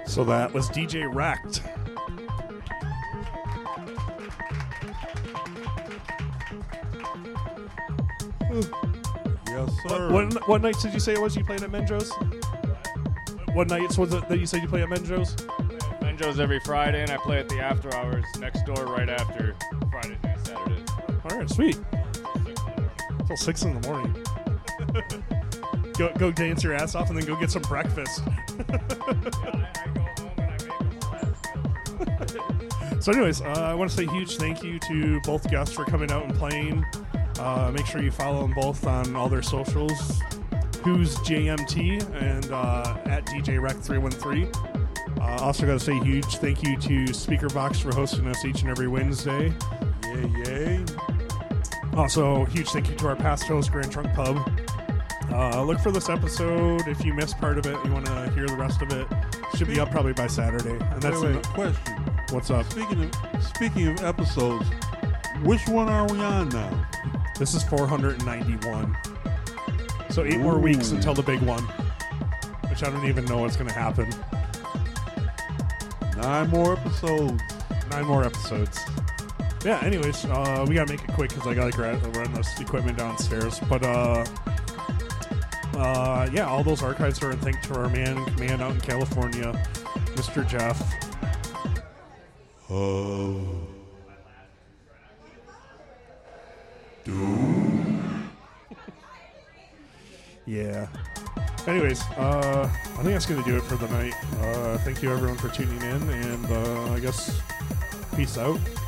So that was DJ Wrecked. Yes, sir. What nights did you say it was you played at Menjo's? What nights was it that you said you played at Menjo's? Menjo's every Friday, and I play at the After Hours next door right after Fridays and Saturdays. All right, sweet. Till 6 in the morning. Go dance your ass off and then go get some breakfast. So anyways, I want to say a huge thank you to both guests for coming out and playing. Make sure you follow them both on all their socials. Who's JMT and at DJ Rec 313. Also got to say a huge thank you to Speakerbox for hosting us each and every Wednesday. Yay. Also, huge thank you to our past host, Grand Trunk Pub. Look for this episode. If you missed part of it, you want to hear the rest of it, should be up probably by Saturday. And that's Wait, question. What's up? Speaking of episodes, which one are we on now? This is 491. So 8 more weeks until the big one, which I don't even know what's going to happen. 9 more episodes. 9 more episodes. Yeah, anyways, we got to make it quick because I got to run this equipment downstairs. But, yeah, all those archives are in thanks to our man in command out in California, Mr. Jeff. Yeah. Anyways, I think that's going to do it for the night. Thank you, everyone, for tuning in, and I guess peace out.